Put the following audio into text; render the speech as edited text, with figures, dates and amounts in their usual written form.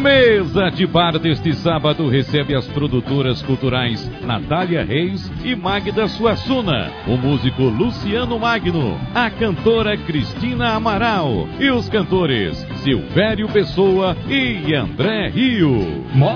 Mesa de bar deste sábado recebe as produtoras culturais Natália Reis e Magda Suassuna, o músico Luciano Magno, a cantora Cristina Amaral e os cantores Silvério Pessoa e André Rio.